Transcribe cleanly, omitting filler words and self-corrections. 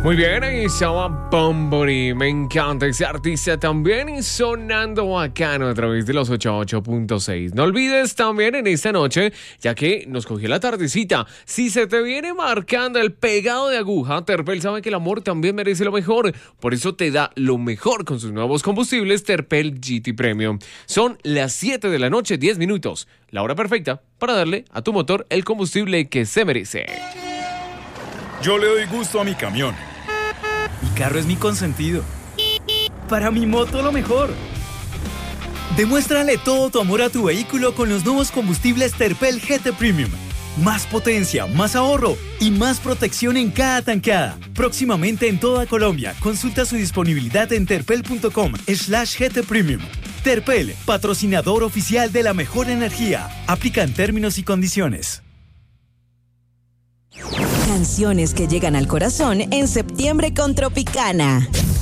Muy bien, ahí estaba Bunbury. Me encanta ese artista también y sonando bacano a través de los 88.6. No olvides también en esta noche, ya que nos cogió la tardecita, si se te viene marcando el pegado de aguja, Terpel sabe que el amor también merece lo mejor. Por eso te da lo mejor con sus nuevos combustibles Terpel GT Premium. Son las 7 de la noche, 10 minutos. La hora perfecta para darle a tu motor el combustible que se merece. Yo le doy gusto a mi camión. Mi carro es mi consentido. Para mi moto lo mejor. Demuéstrale todo tu amor a tu vehículo con los nuevos combustibles Terpel GT Premium. Más potencia, más ahorro y más protección en cada tanqueada. Próximamente en toda Colombia. Consulta su disponibilidad en terpel.com/GT Premium. Terpel, patrocinador oficial de la mejor energía. Aplican términos y condiciones. Canciones que llegan al corazón en septiembre con Tropicana.